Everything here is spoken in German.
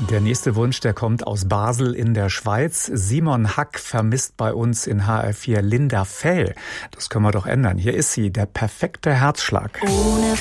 Der nächste Wunsch, der kommt aus Basel in der Schweiz. Simon Hack vermisst bei uns in HR4 Linda Fell. Das können wir doch ändern. Hier ist sie, der perfekte Herzschlag. Ohne